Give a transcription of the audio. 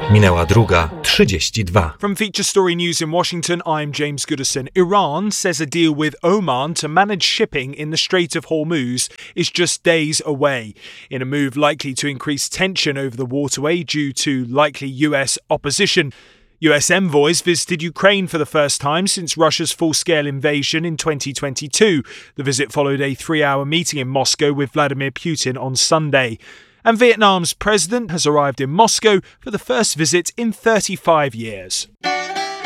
Minęła 2:32. From Feature Story News in Washington, I'm James Goodison. Iran says a deal with Oman to manage shipping in the Strait of Hormuz is just days away, in a move likely to increase tension over the waterway due to likely US opposition. US envoys visited Ukraine for the first time since Russia's full-scale invasion in 2022. The visit followed a 3-hour meeting in Moscow with Vladimir Putin on Sunday. And Vietnam's president has arrived in Moscow for the first visit in 35 years.